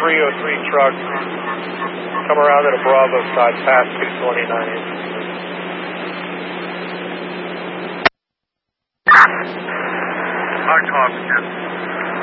303 truck. Come around to the Bravo side past 229. Hard talk,